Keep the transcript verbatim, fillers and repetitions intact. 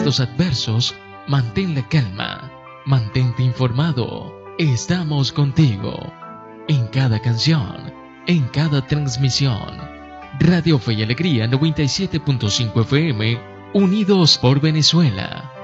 momentos adversos, mantén la calma, mantente informado. Estamos contigo. En cada canción, en cada transmisión. Radio Fe y Alegría noventa y siete punto cinco F M, unidos por Venezuela.